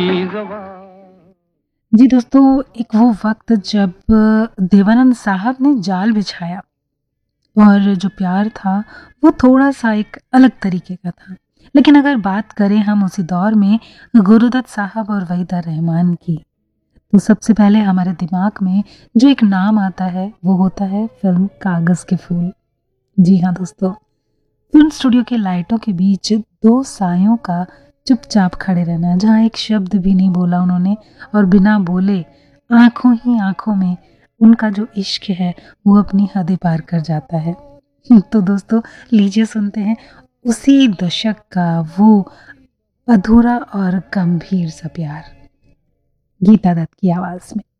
जी दोस्तों, एक वो वक़्त जब देवानंद साहब ने जाल बिछाया और जो प्यार था वो थोड़ा-सा एक अलग तरीके का था। लेकिन अगर बात करें हम उसी दौर में गुरुदत्त साहब और वहीदा रहमान की, तो सबसे पहले हमारे दिमाग में जो एक नाम आता है वो होता है फ़िल्म कागज़ के फूल। जी हाँ दोस्तों, फ़िल्म स्टूडियो के लाइटों के बीच 2 सायों का चुपचाप खड़े रहना, जहाँ एक शब्द भी नहीं बोला उन्होंने और बिना बोले आँखों ही आँखों में उनका जो इश्क है वो अपनी हदें पार कर जाता है। तो दोस्तों लीजिए सुनते हैं उसी दशक का वो अधूरा और गंभीर सा प्यार, गीता दत्त की आवाज़ में।